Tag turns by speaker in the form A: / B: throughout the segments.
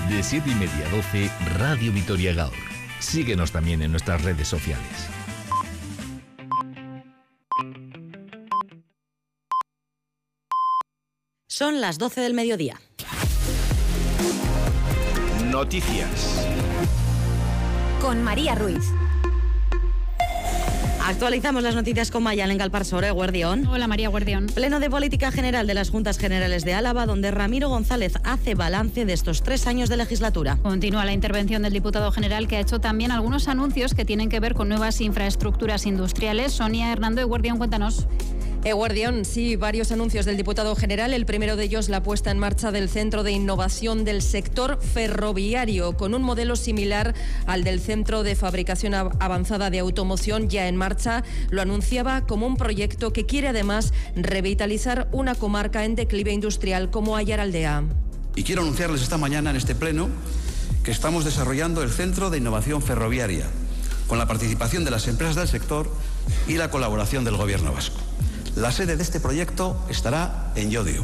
A: De 7:30 a 12, Radio Vitoria Gaur. Síguenos también en nuestras redes sociales.
B: Son las 12 del mediodía.
C: Noticias.
D: Con María Ruiz.
B: Actualizamos las noticias con Mayalen Galparsoro, Guardión.
E: Hola María, Guardión.
B: Pleno de Política General de las Juntas Generales de Álava, donde Ramiro González hace balance de estos 3 años de legislatura.
E: Continúa la intervención del diputado general, que ha hecho también algunos anuncios que tienen que ver con nuevas infraestructuras industriales. Sonia Hernando, Guardión, cuéntanos.
F: Guardión, sí, varios anuncios del diputado general. El primero de ellos, la puesta en marcha del Centro de Innovación del Sector Ferroviario, con un modelo similar al del Centro de Fabricación Avanzada de Automoción, ya en marcha. Lo anunciaba como un proyecto que quiere además revitalizar una comarca en declive industrial como Aiaraldea.
G: Y quiero anunciarles esta mañana en este pleno que estamos desarrollando el Centro de Innovación Ferroviaria, con la participación de las empresas del sector y la colaboración del Gobierno vasco. La sede de este proyecto estará en Llodio.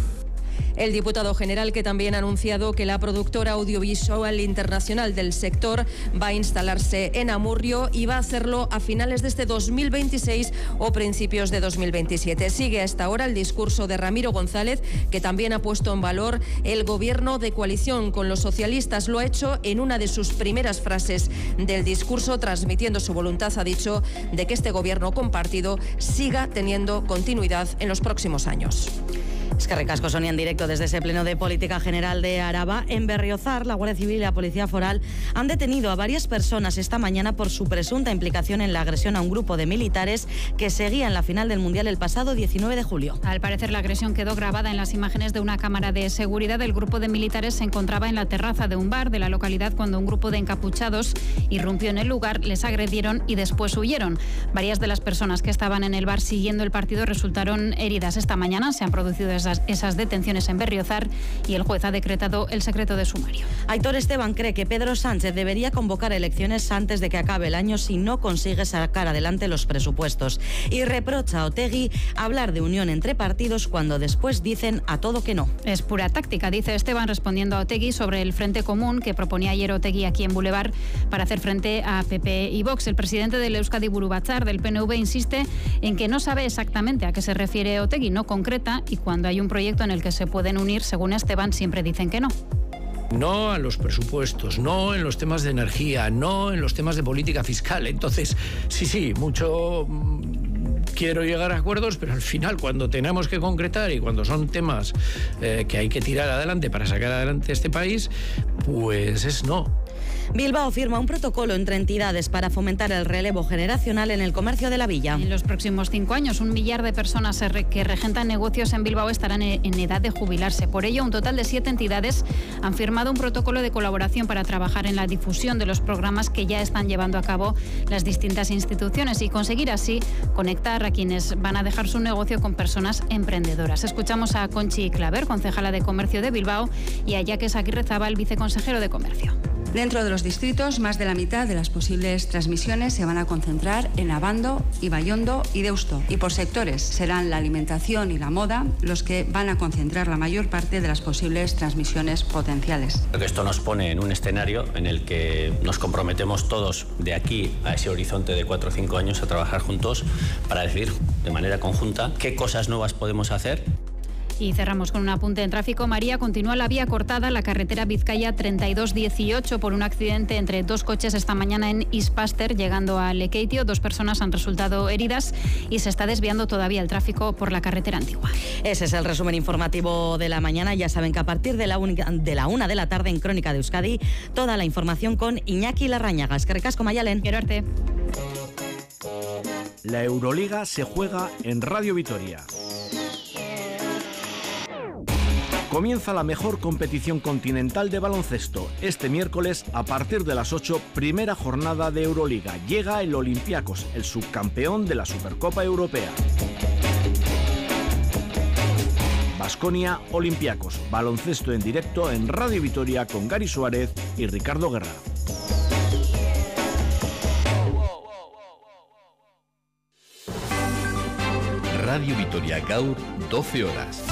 F: El diputado general, que también ha anunciado que la productora audiovisual internacional del sector va a instalarse en Amurrio y va a hacerlo a finales de este 2026 o principios de 2027. Sigue a esta hora el discurso de Ramiro González, que también ha puesto en valor el gobierno de coalición con los socialistas. Lo ha hecho en una de sus primeras frases del discurso, transmitiendo su voluntad, ha dicho, de que este gobierno compartido siga teniendo continuidad en los próximos años.
B: Es que recasco, Sonia, en directo desde ese pleno de Política General de Araba. En Berriozar, la Guardia Civil y la Policía Foral han detenido a varias personas esta mañana por su presunta implicación en la agresión a un grupo de militares que seguía en la final del Mundial el pasado 19 de julio.
E: Al parecer, la agresión quedó grabada en las imágenes de una cámara de seguridad. El grupo de militares se encontraba en la terraza de un bar de la localidad cuando un grupo de encapuchados irrumpió en el lugar, les agredieron y después huyeron. Varias de las personas que estaban en el bar siguiendo el partido resultaron heridas. Esta mañana se han producido esas detenciones en Berriozar y el juez ha decretado el secreto de sumario.
B: Aitor Esteban cree que Pedro Sánchez debería convocar elecciones antes de que acabe el año si no consigue sacar adelante los presupuestos, y reprocha a Otegi hablar de unión entre partidos cuando después dicen a todo que no.
E: Es pura táctica, dice Esteban, respondiendo a Otegi sobre el frente común que proponía ayer Otegi aquí en Boulevard para hacer frente a PP y Vox. El presidente del Euskadi Buru Batzar del PNV insiste en que no sabe exactamente a qué se refiere Otegi, no concreta, y cuando hay un proyecto en el que se pueden unir, según Esteban, siempre dicen que no.
H: No a los presupuestos, no en los temas de energía, no en los temas de política fiscal. Entonces, sí, mucho quiero llegar a acuerdos, pero al final, cuando tenemos que concretar y cuando son temas que hay que tirar adelante para sacar adelante este país, pues es no.
B: Bilbao firma un protocolo entre entidades para fomentar el relevo generacional en el comercio de la villa.
E: En los próximos 5 años, 1 millar de personas que regentan negocios en Bilbao estarán en edad de jubilarse. Por ello, un total de 7 entidades han firmado un protocolo de colaboración para trabajar en la difusión de los programas que ya están llevando a cabo las distintas instituciones y conseguir así conectar a quienes van a dejar su negocio con personas emprendedoras. Escuchamos a Conchi Claver, concejala de Comercio de Bilbao, y a Jacques Aguirrezabal, viceconsejero de Comercio.
I: Dentro de los distritos, más de la mitad de las posibles transmisiones se van a concentrar en Abando, Ibaiondo y Deusto. Y por sectores serán la alimentación y la moda los que van a concentrar la mayor parte de las posibles transmisiones potenciales.
J: Esto nos pone en un escenario en el que nos comprometemos todos de aquí a ese horizonte de 4 o 5 años a trabajar juntos para decidir de manera conjunta qué cosas nuevas podemos hacer.
E: Y cerramos con un apunte en tráfico. María, continúa la vía cortada, la carretera Vizcaya 3218, por un accidente entre 2 coches esta mañana en Ispaster, llegando a Lekeitio. 2 personas han resultado heridas y se está desviando todavía el tráfico por la carretera antigua.
B: Ese es el resumen informativo de la mañana. Ya saben que a partir de la 1 de la tarde en Crónica de Euskadi, toda la información con Iñaki Larrañaga. Es que recasco, Mayalen.
E: Quiero verte.
C: La Euroliga se juega en Radio Vitoria. Comienza la mejor competición continental de baloncesto. Este miércoles, a partir de las 8, primera jornada de Euroliga. Llega el Olympiacos, el subcampeón de la Supercopa Europea. Baskonia Olympiacos. Baloncesto en directo en Radio Vitoria con Gary Suárez y Ricardo Guerra.
A: Radio Vitoria Gaur, 12 horas.